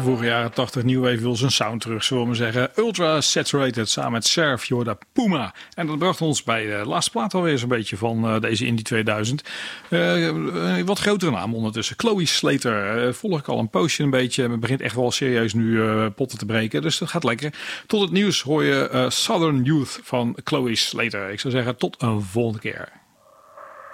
vroege jaren 80 New Wave wil zijn sound terug, zullen we maar zeggen. Ultra Saturated samen met Serf Jorda Puma. En dat bracht ons bij de laatste plaat alweer zo'n beetje van deze Indie 2000. Wat grotere naam ondertussen. Chloe Slater. Volg ik al een poosje een beetje. Het begint echt wel serieus nu potten te breken. Dus dat gaat lekker. Tot het nieuws hoor je Southern Youth van Chloe Slater. Ik zou zeggen tot een volgende keer.